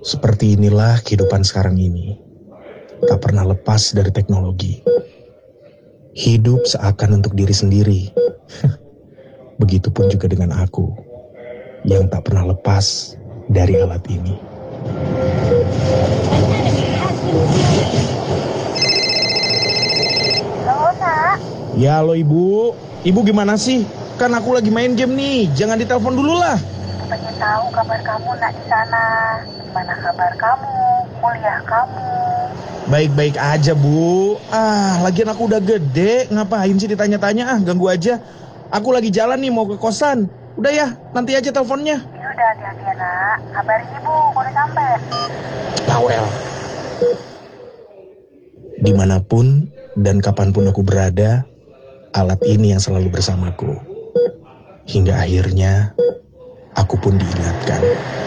Seperti inilah kehidupan sekarang ini. Tak pernah lepas dari teknologi. Hidup seakan untuk diri sendiri. Begitupun juga dengan aku, yang tak pernah lepas dari alat ini. Halo, Nak. Ya halo ibu. Ibu gimana sih? Kan aku lagi main game nih. Jangan ditelepon dulu lah. Ibu pengen tahu kabar kamu, Nak, di sana. Gimana kabar kamu? Kuliah kamu? Baik-baik aja bu. Lagian aku udah gede. Ngapain sih ditanya-tanya? Ganggu aja. Aku lagi jalan nih mau ke kosan. Udah ya, nanti aja teleponnya. Ya udah, hati-hati ya, Nak. Kabarin Ibu, udah sampai. Bawel. Dimanapun dan kapanpun aku berada, alat ini yang selalu bersamaku. Hingga akhirnya, aku pun diingatkan.